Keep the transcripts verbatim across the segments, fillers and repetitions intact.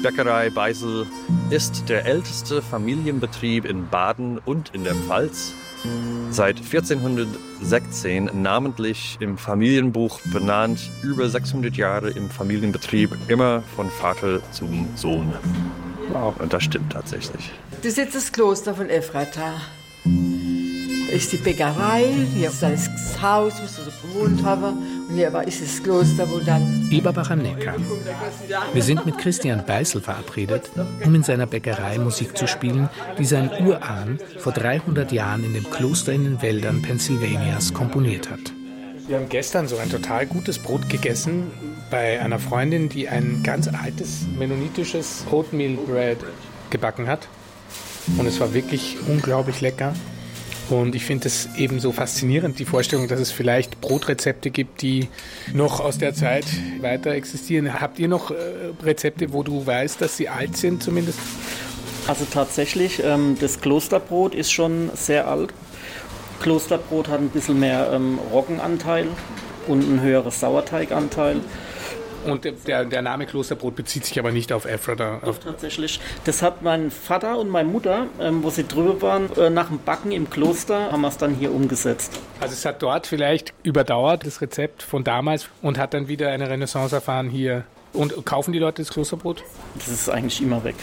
Bäckerei Beisel ist der älteste Familienbetrieb in Baden und in der Pfalz. Seit vierzehnhundertsechzehn namentlich im Familienbuch benannt, über sechshundert Jahre im Familienbetrieb, immer von Vater zum Sohn. Wow. Und das stimmt tatsächlich. Das ist jetzt das Kloster von Ephrata. Da ist die Bäckerei, hier ist das Haus, wo sie so gewohnt haben. Und hier ist das Kloster, wo dann... Eberbach am Neckar. Wir sind mit Christian Beisel verabredet, um in seiner Bäckerei Musik zu spielen, die sein Urahn vor dreihundert Jahren in dem Kloster in den Wäldern Pennsylvanias komponiert hat. Wir haben gestern so ein total gutes Brot gegessen bei einer Freundin, die ein ganz altes mennonitisches Oatmeal Bread gebacken hat. Und es war wirklich unglaublich lecker. Und ich finde es eben so faszinierend, die Vorstellung, dass es vielleicht Brotrezepte gibt, die noch aus der Zeit weiter existieren. Habt ihr noch äh, Rezepte, wo du weißt, dass sie alt sind zumindest? Also tatsächlich, ähm, das Klosterbrot ist schon sehr alt. Klosterbrot hat ein bisschen mehr ähm, Roggenanteil und ein höheres Sauerteiganteil. Und der, der Name Klosterbrot bezieht sich aber nicht auf Ephrata. Doch, tatsächlich. Das hat mein Vater und meine Mutter, ähm, wo sie drüber waren, äh, nach dem Backen im Kloster, haben wir es dann hier umgesetzt. Also es hat dort vielleicht überdauert, das Rezept von damals, und hat dann wieder eine Renaissance erfahren hier. Und kaufen die Leute das Klosterbrot? Das ist eigentlich immer weg.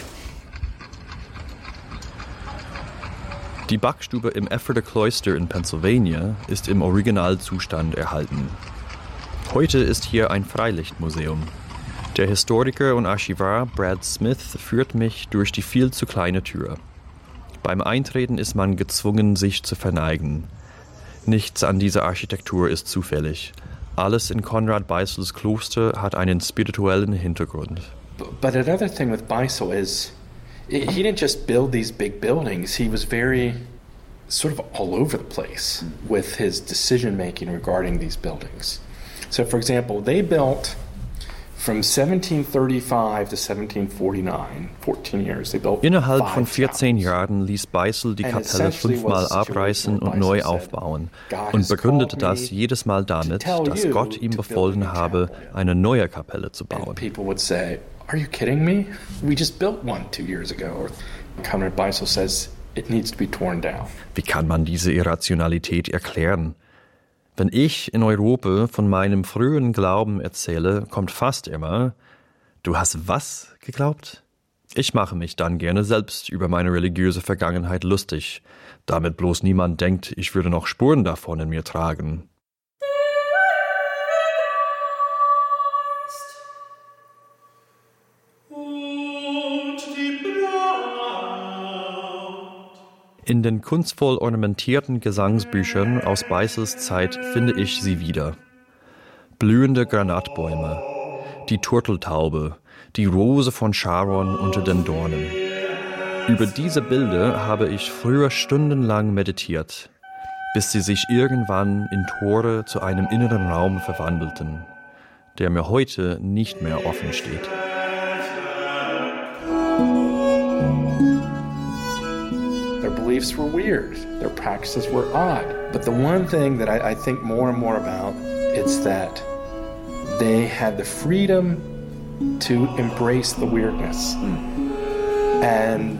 Die Backstube im Ephrata Cloister in Pennsylvania ist im Originalzustand erhalten. Heute ist hier ein Freilichtmuseum. Der Historiker und Archivar Brad Smith führt mich durch die viel zu kleine Tür. Beim Eintreten ist man gezwungen, sich zu verneigen. Nichts an dieser Architektur ist zufällig. Alles in Konrad Beisels Kloster hat einen spirituellen Hintergrund. But another thing with Beisel is, he didn't just build these big buildings, he was very sort of all over the place with his decision making regarding these buildings. So, for example, they built from seventeen thirty-five to seventeen forty-nine, fourteen years, they built Innerhalb von vierzehn Jahren ließ Beisel die Kapelle fünfmal abreißen und neu aufbauen und begründete das jedes Mal damit, dass Gott ihm befohlen habe, eine neue Kapelle zu bauen. People would say, "Are you kidding me? We just built one two years ago." Or Konrad Beisel says it needs to be torn down. Wie kann man diese Irrationalität erklären? Wenn ich in Europa von meinem frühen Glauben erzähle, kommt fast immer, du hast was geglaubt? Ich mache mich dann gerne selbst über meine religiöse Vergangenheit lustig, damit bloß niemand denkt, ich würde noch Spuren davon in mir tragen. In den kunstvoll ornamentierten Gesangsbüchern aus Beisels Zeit finde ich sie wieder. Blühende Granatbäume, die Turteltaube, die Rose von Sharon unter den Dornen. Über diese Bilder habe ich früher stundenlang meditiert, bis sie sich irgendwann in Tore zu einem inneren Raum verwandelten, der mir heute nicht mehr offen steht. Their beliefs were weird. Their practices were odd. But the one thing that I, I think more and more about is that they had the freedom to embrace the weirdness. And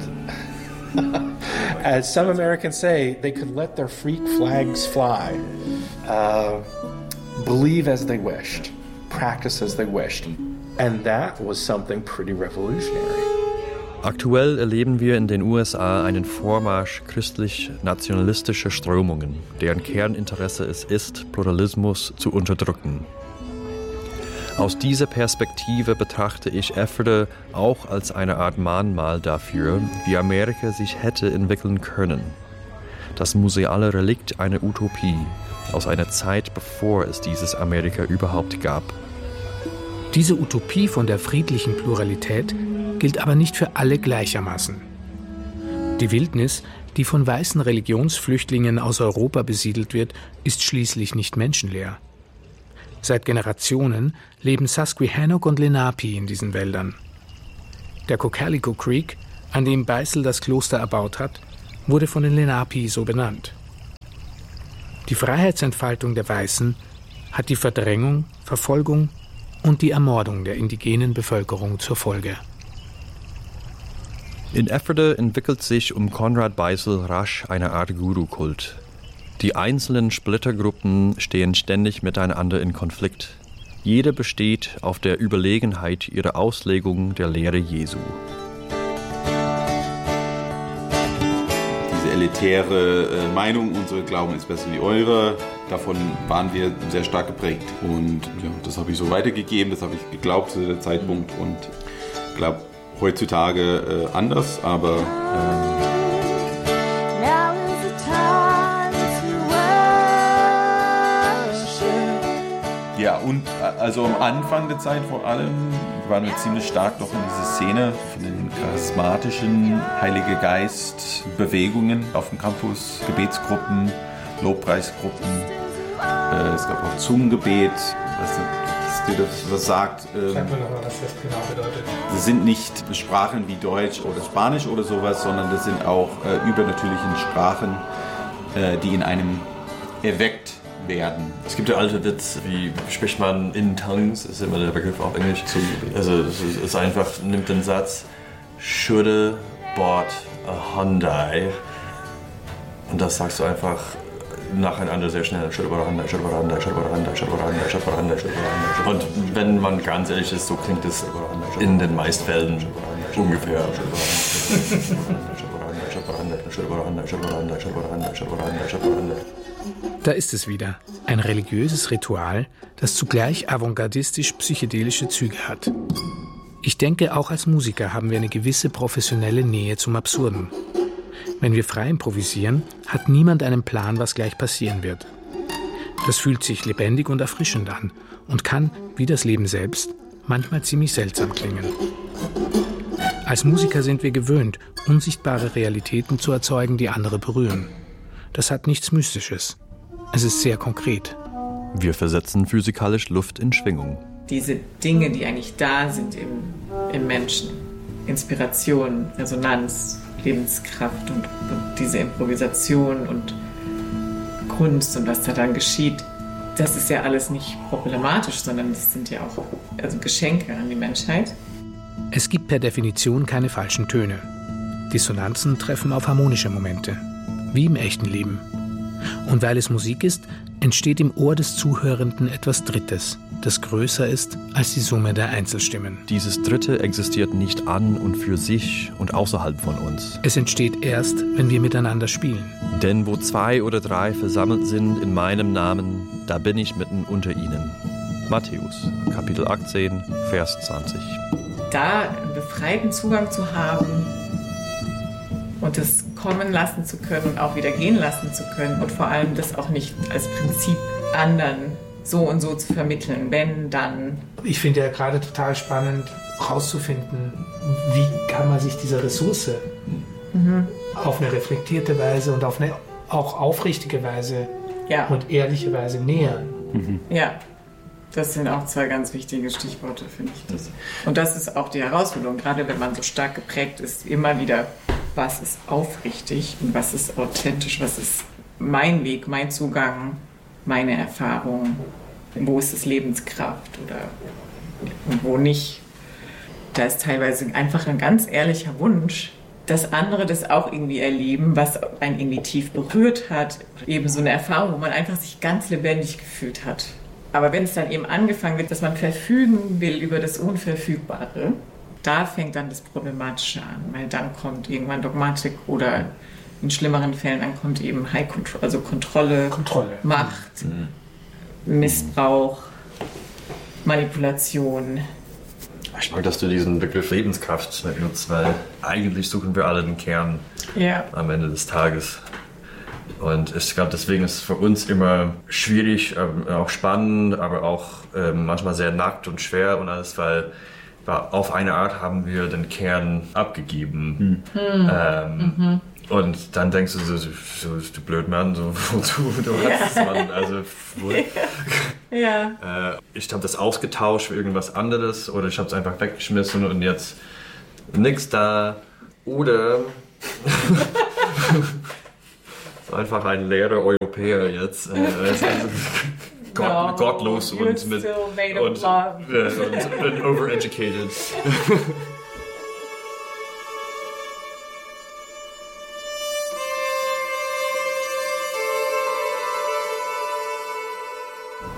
as some Americans say, they could let their freak flags fly. Uh, believe as they wished. Practice as they wished. And that was something pretty revolutionary. Aktuell erleben wir in den U S A einen Vormarsch christlich-nationalistischer Strömungen, deren Kerninteresse es ist, Pluralismus zu unterdrücken. Aus dieser Perspektive betrachte ich Ephrata auch als eine Art Mahnmal dafür, wie Amerika sich hätte entwickeln können. Das museale Relikt einer Utopie aus einer Zeit, bevor es dieses Amerika überhaupt gab. Diese Utopie von der friedlichen Pluralität gilt aber nicht für alle gleichermaßen. Die Wildnis, die von weißen Religionsflüchtlingen aus Europa besiedelt wird, ist schließlich nicht menschenleer. Seit Generationen leben Susquehannock und Lenape in diesen Wäldern. Der Cocalico Creek, an dem Beisel das Kloster erbaut hat, wurde von den Lenape so benannt. Die Freiheitsentfaltung der Weißen hat die Verdrängung, Verfolgung und die Ermordung der indigenen Bevölkerung zur Folge. In Ephrata entwickelt sich um Konrad Beissel rasch eine Art Guru-Kult. Die einzelnen Splittergruppen stehen ständig miteinander in Konflikt. Jede besteht auf der Überlegenheit ihrer Auslegung der Lehre Jesu. Diese elitäre äh, Meinung, unsere Glauben ist besser wie eure, davon waren wir sehr stark geprägt. Und ja, das habe ich so weitergegeben, das habe ich geglaubt zu dem Zeitpunkt und ich glaube heutzutage äh, anders, aber ähm, ja, und also am Anfang der Zeit vor allem waren wir ziemlich stark noch in dieser Szene von den charismatischen Heilige Geist Bewegungen auf dem Campus, Gebetsgruppen, Lobpreisgruppen. Äh, es gab auch Zungengebet, was, was dir das was sagt. Ähm, Sag mal nochmal, was das genau bedeutet. Das sind nicht Sprachen wie Deutsch oder Spanisch oder sowas, sondern das sind auch äh, übernatürliche Sprachen, äh, die in einem erweckt werden. Es gibt ja alte Witz, wie spricht man in Tongues, ist immer der Begriff auf Englisch. Also es ist einfach, nimmt den Satz, shoulda bought a Hyundai und das sagst du einfach nacheinander sehr schnell. Shoulda bought a Hyundai, shoulda bought a Hyundai, shoulda bought a Hyundai, shoulda bought a Hyundai, shoulda bought a Hyundai, shoulda bought a Hyundai. Und wenn man ganz ehrlich ist, so klingt es in den meisten Fällen ungefähr. Da ist es wieder, ein religiöses Ritual, das zugleich avantgardistisch-psychedelische Züge hat. Ich denke, auch als Musiker haben wir eine gewisse professionelle Nähe zum Absurden. Wenn wir frei improvisieren, hat niemand einen Plan, was gleich passieren wird. Das fühlt sich lebendig und erfrischend an und kann, wie das Leben selbst, manchmal ziemlich seltsam klingen. Als Musiker sind wir gewöhnt, unsichtbare Realitäten zu erzeugen, die andere berühren. Das hat nichts Mystisches. Es ist sehr konkret. Wir versetzen physikalisch Luft in Schwingung. Diese Dinge, die eigentlich da sind im, im Menschen, Inspiration, Resonanz, Lebenskraft und, und diese Improvisation und Kunst und was da dann geschieht, das ist ja alles nicht problematisch, sondern das sind ja auch also Geschenke an die Menschheit. Es gibt per Definition keine falschen Töne. Dissonanzen treffen auf harmonische Momente, wie im echten Leben. Und weil es Musik ist, entsteht im Ohr des Zuhörenden etwas Drittes, das größer ist als die Summe der Einzelstimmen. Dieses Dritte existiert nicht an und für sich und außerhalb von uns. Es entsteht erst, wenn wir miteinander spielen. Denn wo zwei oder drei versammelt sind in meinem Namen, da bin ich mitten unter ihnen. Matthäus, Kapitel achtzehn, Vers zwanzig. Da einen befreiten Zugang zu haben und das kommen lassen zu können und auch wieder gehen lassen zu können und vor allem das auch nicht als Prinzip anderen so und so zu vermitteln, wenn, dann. Ich finde ja gerade total spannend herauszufinden, wie kann man sich dieser Ressource mhm. auf eine reflektierte Weise und auf eine auch aufrichtige Weise ja. und ehrliche Weise nähern. Mhm. Ja. Das sind auch zwei ganz wichtige Stichworte, finde ich. Das. Und das ist auch die Herausforderung, gerade wenn man so stark geprägt ist, immer wieder, was ist aufrichtig und was ist authentisch, was ist mein Weg, mein Zugang, meine Erfahrung, wo ist es Lebenskraft oder und wo nicht. Da ist teilweise einfach ein ganz ehrlicher Wunsch, dass andere das auch irgendwie erleben, was einen irgendwie tief berührt hat. Eben so eine Erfahrung, wo man einfach sich ganz lebendig gefühlt hat. Aber wenn es dann eben angefangen wird, dass man verfügen will über das Unverfügbare, da fängt dann das Problematische an, weil dann kommt irgendwann Dogmatik oder in schlimmeren Fällen dann kommt eben High Control, also Kontrolle, Kontrolle. Macht, Mhm. Missbrauch, Manipulation. Ich mag, dass du diesen Begriff Lebenskraft nutzt, weil eigentlich suchen wir alle den Kern ja. am Ende des Tages. Und ich glaube, deswegen ist es für uns immer schwierig, auch spannend, aber auch manchmal sehr nackt und schwer und alles, weil auf eine Art haben wir den Kern abgegeben. Hm. Ähm, mhm. Und dann denkst du so, so, so du Blödmann, so, wozu, du hast ja. es, Mann, also ja. äh, ich habe das ausgetauscht für irgendwas anderes oder ich habe es einfach weggeschmissen und jetzt nix da oder einfach ein leerer Europäer jetzt. Äh, also Gott, no, gottlos und, mit, und, äh, und, und overeducated.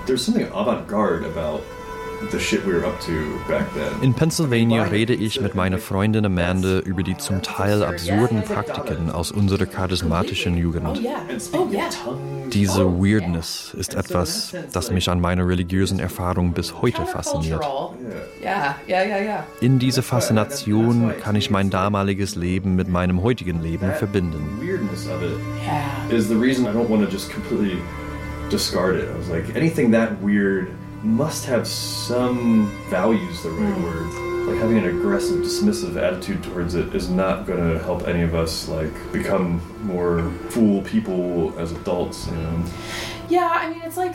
There's something avant-garde about the shit we were up to back then. In Pennsylvania rede ich mit meiner Freundin Amanda über die zum Teil absurden Praktiken aus unserer charismatischen Jugend. Diese Weirdness ist etwas, das mich an meiner religiösen Erfahrung bis heute fasziniert. In diese Faszination kann ich mein damaliges Leben mit meinem heutigen Leben verbinden. Weirdness of it is the reason I don't want to just completely discard it. I was like, anything that weird must have some values, the right word. Like having an aggressive, dismissive attitude towards it is not going to help any of us like become more full people as adults, you know. Yeah, I mean, it's like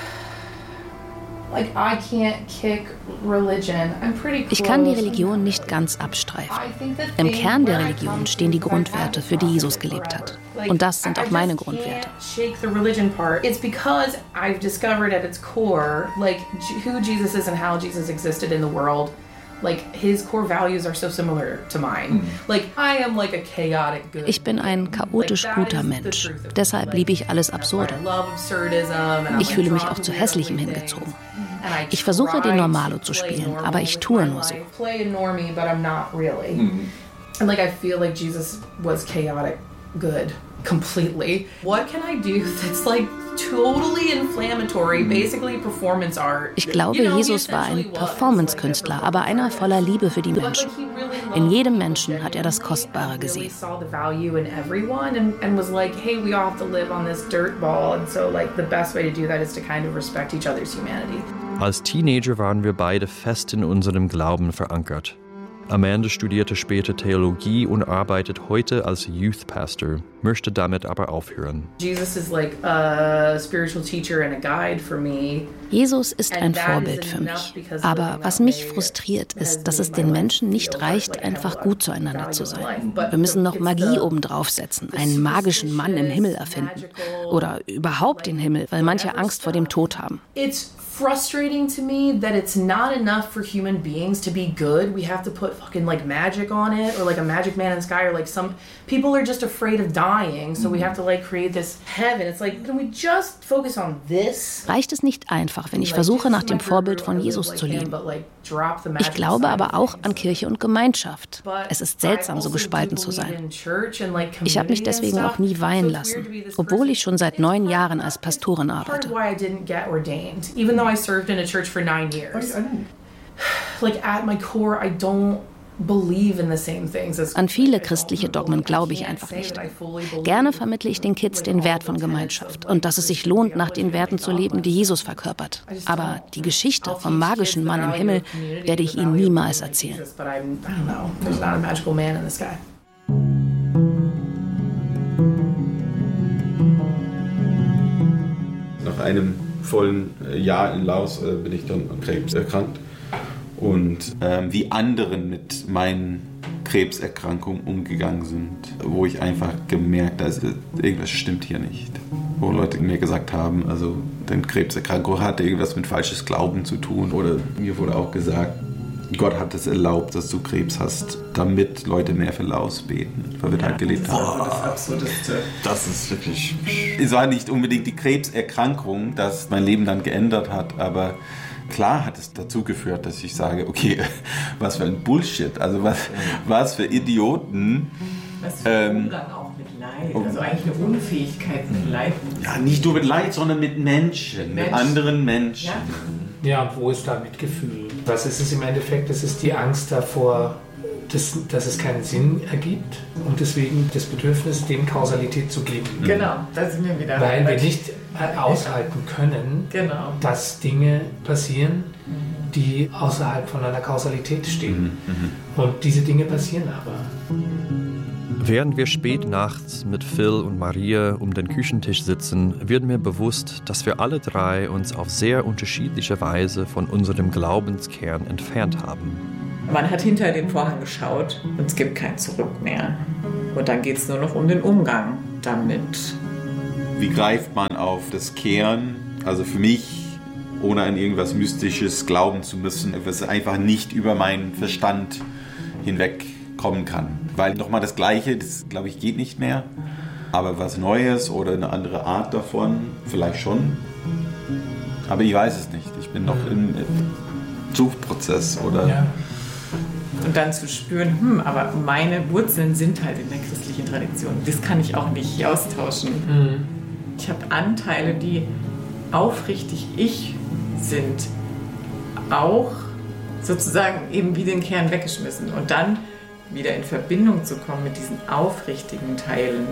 like I can't kick religion. I'm pretty close. Ich kann die Religion nicht ganz abstreifen. Im Kern der Religion stehen die Grundwerte, für die Jesus gelebt hat. Und das sind auch meine Grundwerte. Shake the religion part. It's because I've discovered at its core, like who Jesus is and how Jesus existed in the world. Like his core values are so similar to mine. Like I am like a chaotic good. Ich bin ein chaotisch guter Mensch. Deshalb liebe ich alles Absurde. Ich fühle mich auch zu Hässlichem hingezogen. Ich versuche, den Normalo zu spielen, aber ich tue nur so. And like I feel like Jesus was chaotic good completely. What can I do that's like totally inflammatory, basically performance art? Ich glaube, Jesus war ein Performance-Künstler, aber einer voller Liebe für die Menschen. In jedem Menschen hat er das Kostbare gesehen. Als Teenager waren wir beide fest in unserem Glauben verankert. Amanda studierte später Theologie und arbeitet heute als Youth Pastor, möchte damit aber aufhören. Jesus is like a spiritual teacher and a guide for me. Jesus ist ein Vorbild für mich. Aber was mich frustriert, ist, dass es den Menschen nicht reicht, einfach gut zueinander zu sein. Wir müssen noch Magie obendrauf setzen, einen magischen Mann im Himmel erfinden. Oder überhaupt den Himmel, weil manche Angst vor dem Tod haben. It's frustrating to me that it's not enough for human beings to be good. We have to put fucking like magic on it, or like a magic man in the sky, or like some people are just afraid of dying, so we have to like create this heaven. It's like, can we just focus on this? Reicht es nicht einfach, wenn ich versuche, nach dem Vorbild von Jesus zu leben? Ich glaube aber auch an Kirche und Gemeinschaft. Es ist seltsam, so gespalten zu sein. Ich habe mich deswegen auch nie weihen lassen, obwohl ich schon seit neun Jahren als Pastorin arbeite. I served in a church for nine years. Like at my core, I don't believe in the same things as. An viele christliche Dogmen glaube ich einfach nicht. Gerne vermittle ich den Kids den Wert von Gemeinschaft und dass es sich lohnt, nach den Werten zu leben, die Jesus verkörpert. Aber die Geschichte vom magischen Mann im Himmel werde ich ihnen niemals erzählen. Nach einem vollen Jahr in Laos äh, bin ich dann an Krebs erkrankt. Und ähm, wie anderen mit meinen Krebserkrankungen umgegangen sind, wo ich einfach gemerkt habe, also, irgendwas stimmt hier nicht. Wo Leute mir gesagt haben, also deine Krebserkrankung hat irgendwas mit falsches Glauben zu tun. Oder mir wurde auch gesagt, Gott hat es erlaubt, dass du Krebs hast, damit Leute mehr für Laos beten, weil wir da gelebt haben. Das ist wirklich... Es war nicht unbedingt die Krebserkrankung, das mein Leben dann geändert hat, aber klar hat es dazu geführt, dass ich sage, okay, was für ein Bullshit, also was, was für Idioten. Was für ein ähm, Umgang auch mit Leid, also eigentlich eine Unfähigkeit mit Leid. Ja, nicht nur mit Leid, sondern mit Menschen, Mensch. mit anderen Menschen. Ja? Ja, und wo ist da Mitgefühl? Was ist es im Endeffekt? Das ist die Angst davor, dass, dass es keinen Sinn ergibt und deswegen das Bedürfnis, dem Kausalität zu geben. Genau, da sind wir wieder. Weil wir nicht aushalten können, genau. dass Dinge passieren, die außerhalb von einer Kausalität stehen. Mhm. Und diese Dinge passieren aber. Während wir spät nachts mit Phil und Maria um den Küchentisch sitzen, wird mir bewusst, dass wir alle drei uns auf sehr unterschiedliche Weise von unserem Glaubenskern entfernt haben. Man hat hinter den Vorhang geschaut und es gibt kein Zurück mehr. Und dann geht es nur noch um den Umgang damit. Wie greift man auf das Kern? Also für mich, ohne an irgendwas Mystisches glauben zu müssen, was einfach nicht über meinen Verstand hinweg kommen kann. Weil nochmal das Gleiche, das glaube ich geht nicht mehr. Aber was Neues oder eine andere Art davon, vielleicht schon. Aber ich weiß es nicht. Ich bin noch im, im Suchprozess, oder? Ja. Und dann zu spüren, hm, aber meine Wurzeln sind halt in der christlichen Tradition. Das kann ich auch nicht austauschen. Mhm. Ich habe Anteile, die aufrichtig ich sind, auch sozusagen eben wie den Kern weggeschmissen. Und dann wieder in Verbindung zu kommen mit diesen aufrichtigen Teilen.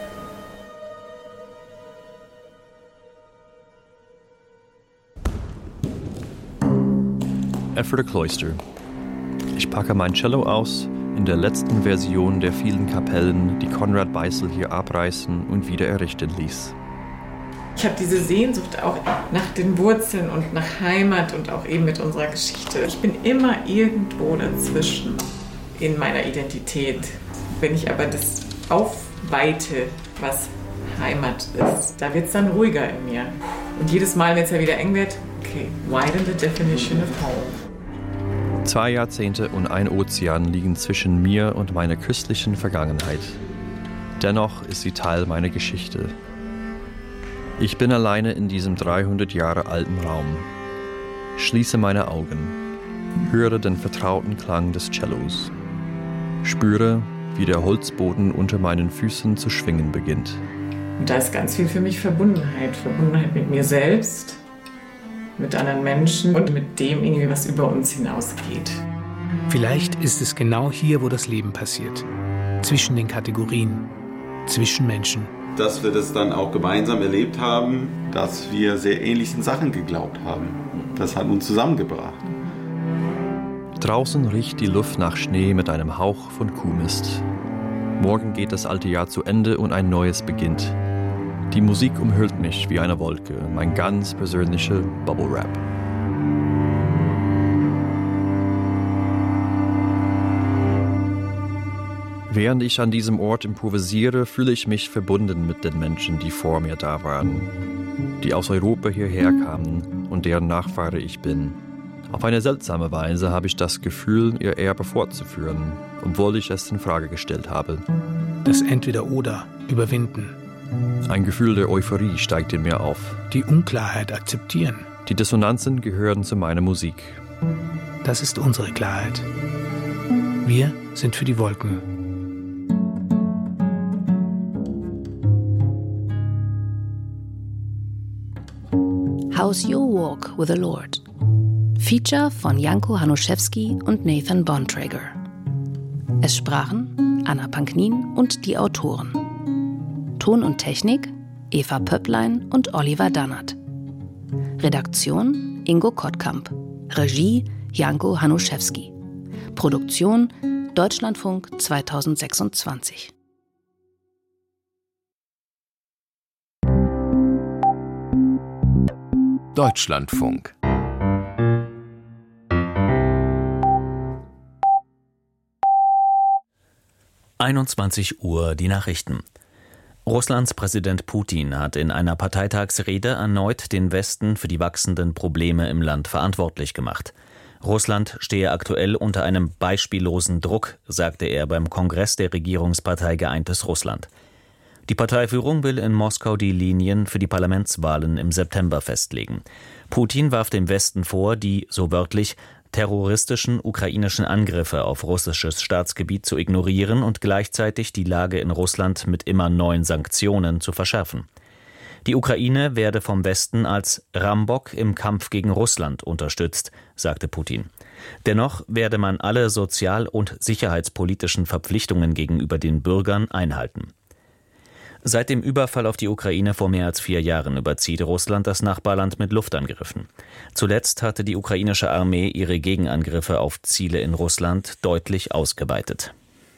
Ephrata Cloister. Ich packe mein Cello aus, in der letzten Version der vielen Kapellen, die Konrad Beissel hier abreißen und wieder errichten ließ. Ich habe diese Sehnsucht auch nach den Wurzeln und nach Heimat und auch eben mit unserer Geschichte. Ich bin immer irgendwo dazwischen in meiner Identität. Wenn ich aber das aufweite, was Heimat ist, da wird es dann ruhiger in mir. Und jedes Mal, wenn es ja wieder eng wird, okay, widen the definition of home. Zwei Jahrzehnte und ein Ozean liegen zwischen mir und meiner christlichen Vergangenheit. Dennoch ist sie Teil meiner Geschichte. Ich bin alleine in diesem dreihundert Jahre alten Raum. Schließe meine Augen, höre den vertrauten Klang des Cellos, spüre, wie der Holzboden unter meinen Füßen zu schwingen beginnt. Und da ist ganz viel für mich Verbundenheit. Verbundenheit mit mir selbst, mit anderen Menschen und mit dem irgendwie, was über uns hinausgeht. Vielleicht ist es genau hier, wo das Leben passiert. Zwischen den Kategorien, zwischen Menschen. Dass wir das dann auch gemeinsam erlebt haben, dass wir sehr ähnlichen Sachen geglaubt haben. Das hat uns zusammengebracht. Draußen riecht die Luft nach Schnee mit einem Hauch von Kuhmist. Morgen geht das alte Jahr zu Ende und ein neues beginnt. Die Musik umhüllt mich wie eine Wolke, mein ganz persönlicher Bubble Wrap. Während ich an diesem Ort improvisiere, fühle ich mich verbunden mit den Menschen, die vor mir da waren, die aus Europa hierher kamen und deren Nachfahre ich bin. Auf eine seltsame Weise habe ich das Gefühl, ihr Erbe fortzuführen, obwohl ich es in Frage gestellt habe. Das Entweder-Oder überwinden. Ein Gefühl der Euphorie steigt in mir auf. Die Unklarheit akzeptieren. Die Dissonanzen gehören zu meiner Musik. Das ist unsere Klarheit. Wir sind für die Wolken. How's Your Walk with the Lord? Feature von Janko Hanuszewski und Nathan Bontrager. Es sprachen Anna Panknin und die Autoren. Ton und Technik Eva Pöpplein und Oliver Dannert. Redaktion Ingo Kottkamp. Regie Janko Hanuszewski. Produktion Deutschlandfunk zweitausendsechsundzwanzig. Deutschlandfunk. einundzwanzig Uhr die Nachrichten. Russlands Präsident Putin hat in einer Parteitagsrede erneut den Westen für die wachsenden Probleme im Land verantwortlich gemacht. Russland stehe aktuell unter einem beispiellosen Druck, sagte er beim Kongress der Regierungspartei Geeintes Russland. Die Parteiführung will in Moskau die Linien für die Parlamentswahlen im September festlegen. Putin warf dem Westen vor, die, so wörtlich, terroristischen ukrainischen Angriffe auf russisches Staatsgebiet zu ignorieren und gleichzeitig die Lage in Russland mit immer neuen Sanktionen zu verschärfen. Die Ukraine werde vom Westen als Rambock im Kampf gegen Russland unterstützt, sagte Putin. Dennoch werde man alle sozial- und sicherheitspolitischen Verpflichtungen gegenüber den Bürgern einhalten. Seit dem Überfall auf die Ukraine vor mehr als vier Jahren überzieht Russland das Nachbarland mit Luftangriffen. Zuletzt hatte die ukrainische Armee ihre Gegenangriffe auf Ziele in Russland deutlich ausgeweitet.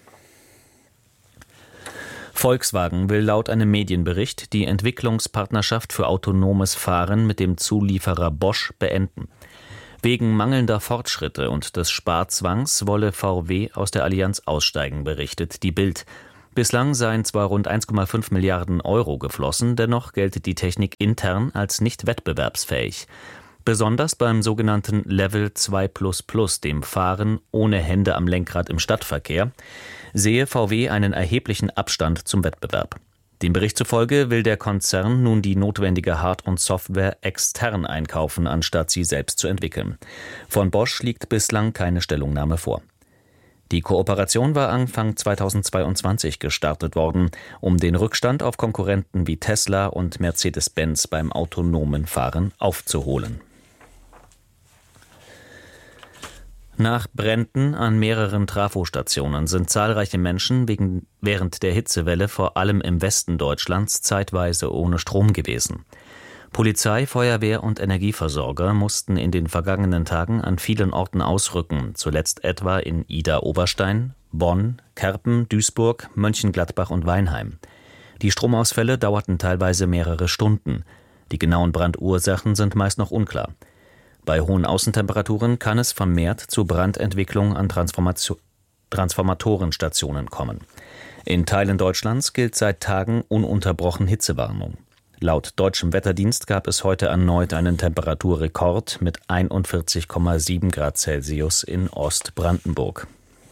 Volkswagen will laut einem Medienbericht die Entwicklungspartnerschaft für autonomes Fahren mit dem Zulieferer Bosch beenden. Wegen mangelnder Fortschritte und des Sparzwangs wolle V W aus der Allianz aussteigen, berichtet die Bild. Bislang seien zwar rund eins Komma fünf Milliarden Euro geflossen, dennoch gelte die Technik intern als nicht wettbewerbsfähig. Besonders beim sogenannten Level zwei plus plus, dem Fahren ohne Hände am Lenkrad im Stadtverkehr, sehe V W einen erheblichen Abstand zum Wettbewerb. Dem Bericht zufolge will der Konzern nun die notwendige Hard- und Software extern einkaufen, anstatt sie selbst zu entwickeln. Von Bosch liegt bislang keine Stellungnahme vor. Die Kooperation war Anfang zweitausendzweiundzwanzig gestartet worden, um den Rückstand auf Konkurrenten wie Tesla und Mercedes-Benz beim autonomen Fahren aufzuholen. Nach Bränden an mehreren Trafostationen sind zahlreiche Menschen wegen, während der Hitzewelle vor allem im Westen Deutschlands zeitweise ohne Strom gewesen. Polizei, Feuerwehr und Energieversorger mussten in den vergangenen Tagen an vielen Orten ausrücken, zuletzt etwa in Idar-Oberstein, Bonn, Kerpen, Duisburg, Mönchengladbach und Weinheim. Die Stromausfälle dauerten teilweise mehrere Stunden. Die genauen Brandursachen sind meist noch unklar. Bei hohen Außentemperaturen kann es vermehrt zu Brandentwicklung an Transformation- Transformatorenstationen kommen. In Teilen Deutschlands gilt seit Tagen ununterbrochen Hitzewarnung. Laut deutschem Wetterdienst gab es heute erneut einen Temperaturrekord mit einundvierzig Komma sieben Grad Celsius in Ostbrandenburg.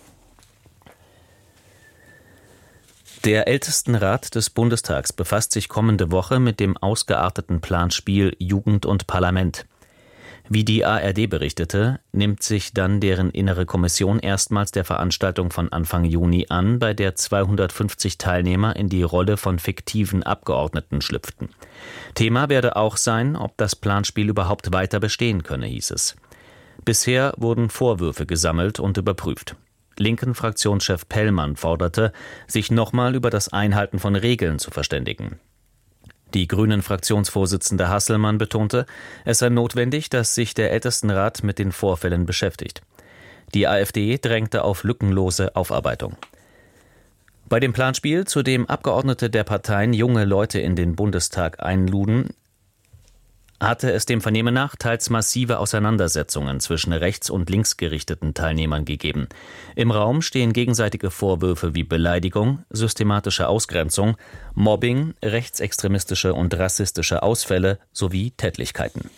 Der Ältestenrat des Bundestags befasst sich kommende Woche mit dem ausgearteten Planspiel Jugend und Parlament. Wie die A R D berichtete, nimmt sich dann deren innere Kommission erstmals der Veranstaltung von Anfang Juni an, bei der zweihundertfünfzig Teilnehmer in die Rolle von fiktiven Abgeordneten schlüpften. Thema werde auch sein, ob das Planspiel überhaupt weiter bestehen könne, hieß es. Bisher wurden Vorwürfe gesammelt und überprüft. Linken Fraktionschef Pellmann forderte, sich nochmal über das Einhalten von Regeln zu verständigen. Die Grünen-Fraktionsvorsitzende Hasselmann betonte, es sei notwendig, dass sich der Ältestenrat mit den Vorfällen beschäftigt. Die AfD drängte auf lückenlose Aufarbeitung. Bei dem Planspiel, zu dem Abgeordnete der Parteien junge Leute in den Bundestag einluden, hatte es dem Vernehmen nach teils massive Auseinandersetzungen zwischen rechts- und linksgerichteten Teilnehmern gegeben. Im Raum stehen gegenseitige Vorwürfe wie Beleidigung, systematische Ausgrenzung, Mobbing, rechtsextremistische und rassistische Ausfälle sowie Tätlichkeiten.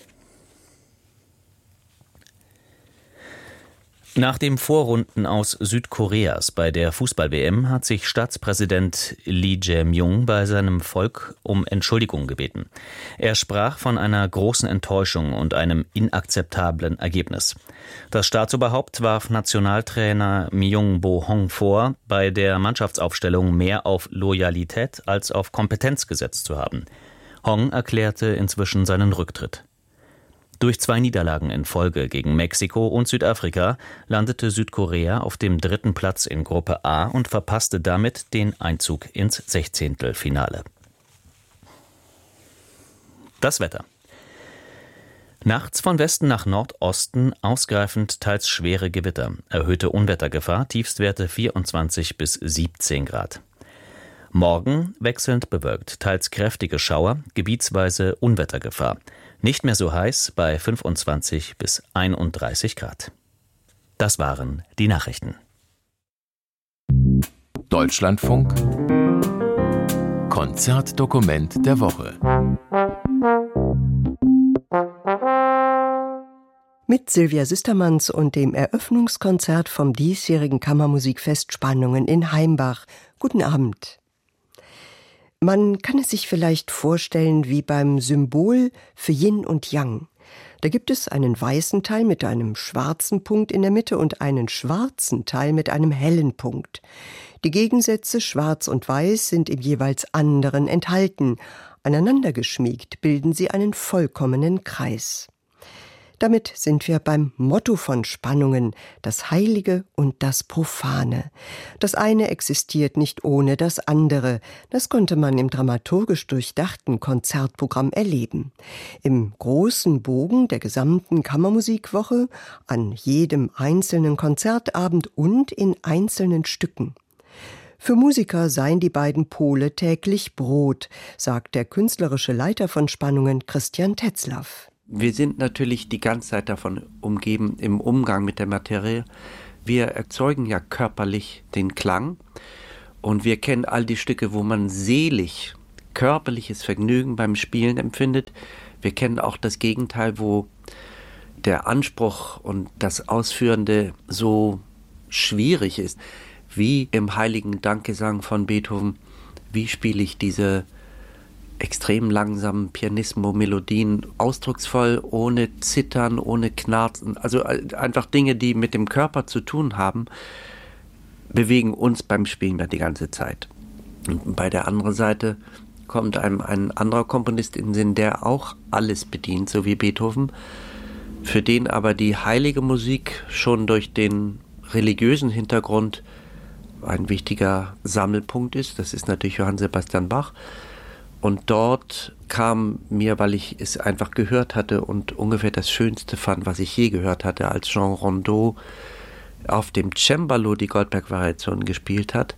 Nach dem Vorrunden aus Südkoreas bei der Fußball-W M hat sich Staatspräsident Lee Jae-myung bei seinem Volk um Entschuldigung gebeten. Er sprach von einer großen Enttäuschung und einem inakzeptablen Ergebnis. Das Staatsoberhaupt warf Nationaltrainer Myung-bo-hong vor, bei der Mannschaftsaufstellung mehr auf Loyalität als auf Kompetenz gesetzt zu haben. Hong erklärte inzwischen seinen Rücktritt. Durch zwei Niederlagen in Folge gegen Mexiko und Südafrika landete Südkorea auf dem dritten Platz in Gruppe A und verpasste damit den Einzug ins Sechzehntelfinale. Das Wetter. Nachts von Westen nach Nordosten ausgreifend teils schwere Gewitter, erhöhte Unwettergefahr, Tiefstwerte vierundzwanzig bis siebzehn Grad. Morgen wechselnd bewölkt, teils kräftige Schauer, gebietsweise Unwettergefahr. Nicht mehr so heiß bei fünfundzwanzig bis einunddreißig Grad. Das waren die Nachrichten. Deutschlandfunk Konzertdokument der Woche. Mit Silvia Süstermanns und dem Eröffnungskonzert vom diesjährigen Kammermusikfest Spannungen in Heimbach. Guten Abend. Man kann es sich vielleicht vorstellen wie beim Symbol für Yin und Yang. Da gibt es einen weißen Teil mit einem schwarzen Punkt in der Mitte und einen schwarzen Teil mit einem hellen Punkt. Die Gegensätze Schwarz und Weiß sind im jeweils anderen enthalten. Aneinander geschmiegt bilden sie einen vollkommenen Kreis. Damit sind wir beim Motto von Spannungen, das Heilige und das Profane. Das eine existiert nicht ohne das andere. Das konnte man im dramaturgisch durchdachten Konzertprogramm erleben. Im großen Bogen der gesamten Kammermusikwoche, an jedem einzelnen Konzertabend und in einzelnen Stücken. Für Musiker seien die beiden Pole täglich Brot, sagt der künstlerische Leiter von Spannungen Christian Tetzlaff. Wir sind natürlich die ganze Zeit davon umgeben im Umgang mit der Materie. Wir erzeugen ja körperlich den Klang und wir kennen all die Stücke, wo man selig, körperliches Vergnügen beim Spielen empfindet. Wir kennen auch das Gegenteil, wo der Anspruch und das Ausführende so schwierig ist, wie im heiligen Dankgesang von Beethoven. wie spiele ich diese extrem langsamen Pianismo-Melodien ausdrucksvoll, ohne Zittern, ohne Knarzen, also einfach Dinge, die mit dem Körper zu tun haben, bewegen uns beim Spielen ja die ganze Zeit. Und bei der anderen Seite kommt einem ein anderer Komponist in den Sinn, der auch alles bedient, so wie Beethoven, für den aber die heilige Musik schon durch den religiösen Hintergrund ein wichtiger Sammelpunkt ist. Das ist natürlich Johann Sebastian Bach. Und dort kam mir, weil ich es einfach gehört hatte und ungefähr das Schönste fand, was ich je gehört hatte, als Jean Rondeau auf dem Cembalo die Goldberg-Variationen gespielt hat,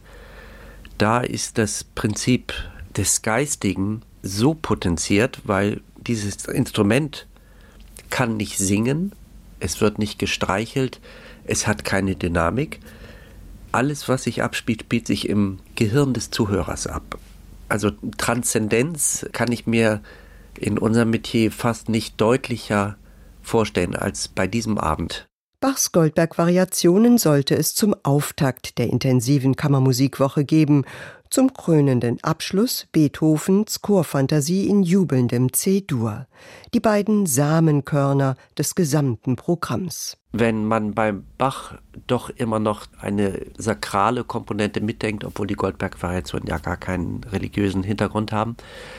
da ist das Prinzip des Geistigen so potenziert, weil dieses Instrument kann nicht singen, es wird nicht gestreichelt, es hat keine Dynamik. Alles, was sich abspielt, spielt sich im Gehirn des Zuhörers ab. Also Transzendenz kann ich mir in unserem Metier fast nicht deutlicher vorstellen als bei diesem Abend. Bachs Goldberg-Variationen sollte es zum Auftakt der intensiven Kammermusikwoche geben, zum krönenden Abschluss Beethovens Chorfantasie in jubelndem C-Dur, die beiden Samenkörner des gesamten Programms. Wenn man beim Bach doch immer noch eine sakrale Komponente mitdenkt, obwohl die Goldberg-Variationen ja gar keinen religiösen Hintergrund haben,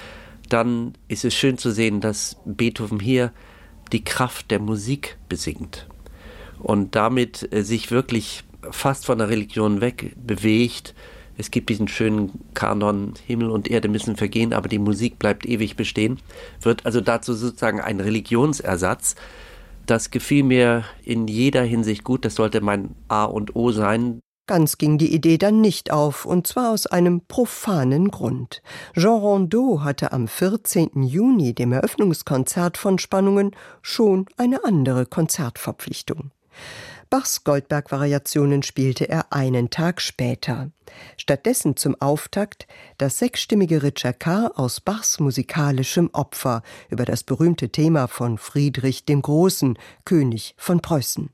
dann ist es schön zu sehen, dass Beethoven hier die Kraft der Musik besingt und damit sich wirklich fast von der Religion weg bewegt. Es gibt diesen schönen Kanon, Himmel und Erde müssen vergehen, aber die Musik bleibt ewig bestehen. Wird also dazu sozusagen ein Religionsersatz. Das gefiel mir in jeder Hinsicht gut, das sollte mein A und O sein. Ganz ging die Idee dann nicht auf, und zwar aus einem profanen Grund. Jean Rondeau hatte am vierzehnten Juni, dem Eröffnungskonzert von Spannungen, schon eine andere Konzertverpflichtung. Bachs Goldberg-Variationen spielte er einen Tag später. Stattdessen zum Auftakt das sechsstimmige Ritschaka aus Bachs musikalischem Opfer über das berühmte Thema von Friedrich dem Großen, König von Preußen.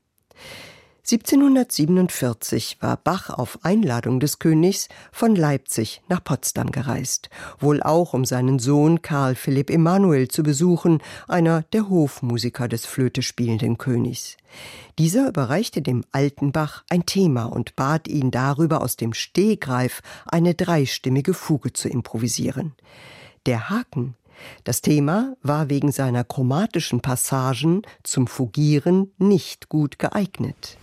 siebzehnhundertsiebenundvierzig war Bach auf Einladung des Königs von Leipzig nach Potsdam gereist, wohl auch um seinen Sohn Karl Philipp Emanuel zu besuchen, einer der Hofmusiker des Flöte spielenden Königs. Dieser überreichte dem alten Bach ein Thema und bat ihn darüber aus dem Stegreif eine dreistimmige Fuge zu improvisieren. Der Haken: Das Thema war wegen seiner chromatischen Passagen zum Fugieren nicht gut geeignet.